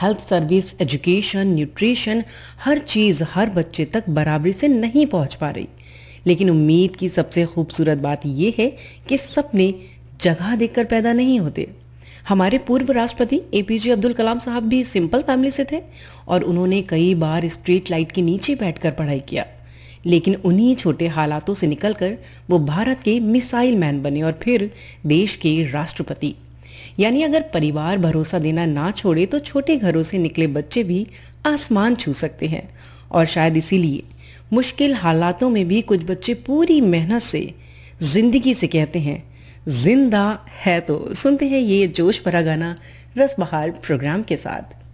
Health service, education, nutrition, हर चीज़ हर बच्चे तक बराबरी से नहीं पहुंच पा रही। लेकिन उम्मीद की सबसे खूबसूरत बात यह है कि सपने जगह देखकर पैदा नहीं होते। हमारे पूर्व राष्ट्रपति एपीजे अब्दुल कलाम साहब भी सिंपल फैमिली से थे और उन्होंने कई बार स्ट्रीट लाइट के नीचे बैठकर पढ़ाई किया। लेकिन उन्हीं छोटे हालातों से निकलकर वो भारत के मिसाइल मैन बने और फिर देश के राष्ट्रपति। यानी अगर परिवार भरोसा देना ना छोड़े तो छोटे घरों से निकले बच्चे भी आसमान छू सकते हैं। और शायद इसीलिए मुश्किल हालातों में भी कुछ बच्चे पूरी मेहनत से जिंदगी से कहते हैं जिंदा है। तो सुनते हैं ये जोश भरा गाना रस बहार प्रोग्राम के साथ।